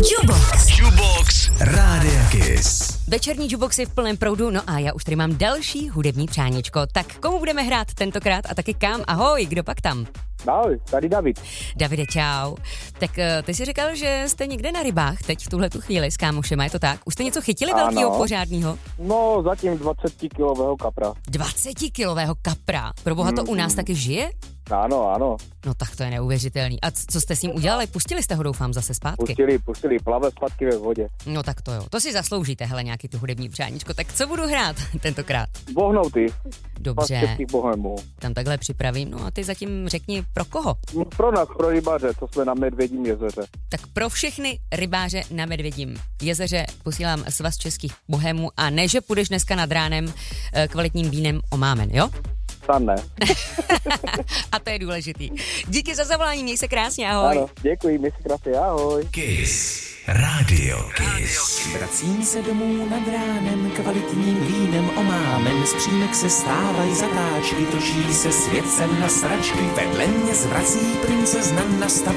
Jukebox Rádia Kiss. Večerní jukebox je v plném proudu, no a já už tady mám další hudební přáníčko. Tak komu budeme hrát tentokrát a taky kam? Ahoj, kdo pak tam? Ahoj, tady David. Davide, čau. Tak ty jsi říkal, že jste někde na rybách teď v tuhletu chvíli s kámošema, je to tak? Už jste něco chytili velkýho, pořádnýho? No, zatím 20-kilového kapra. 20-kilového kapra? Proboha, to u nás taky žije? Ano. No tak to je neuvěřitelný. A co jste s ním udělali? Pustili jste ho, doufám, zase zpátky? Pustili, plave zpátky ve vodě. No tak to jo, to si zasloužíte, hele, nějaký tu hudební přáníčko. Tak co budu hrát tentokrát? Bohnouty. Dobře, Bohemů. tam takhle připravím. No a ty zatím řekni pro koho? Pro nás, pro rybáře, co jsme na Medvědím jezeře. Tak pro všechny rybáře na Medvědím jezeře posílám svaz českých bohémů a ne, že půjdeš dneska nad ránem kvalitním vínem omámen, jo? Tam ne. A to je důležitý. Díky za zavolání, měj se krásně, ahoj. Ano, děkuji, měj se krásně, ahoj. Kiss Radio Kiss. Vracím se domů nad ránem, kvalitním vínem omámen, z přímek se stávají zatáčky, točí se svět sem na sračky, vedle mě zvrací princezna na stav.